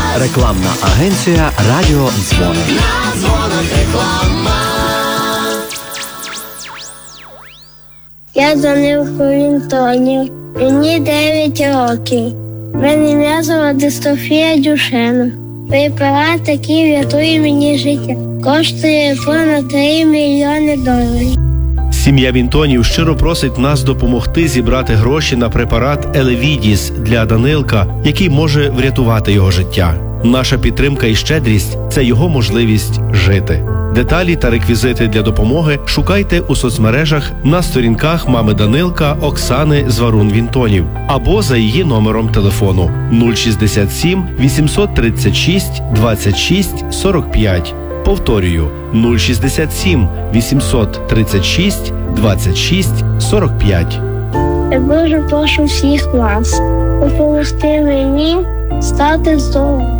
Рекламна агенція «Радіо Дзвоник». На дзвоник реклама. Я Данилко Вінтонів, мені 9 років. В мене м'язова дистрофія Дюшена. Препарат, який рятує мені життя, коштує понад $3 мільйони. Сім'я Вінтонів щиро просить нас допомогти зібрати гроші на препарат Елевідіс для Данилка, який може врятувати його життя. Наша підтримка і щедрість – це його можливість жити. Деталі та реквізити для допомоги шукайте у соцмережах на сторінках мами Данилка Оксани Зварун-Вінтонів або за її номером телефону 067 836 26 45. Повторюю, 067 836 26 45. Я дуже прошу всіх вас допомогти мені стати здоровим.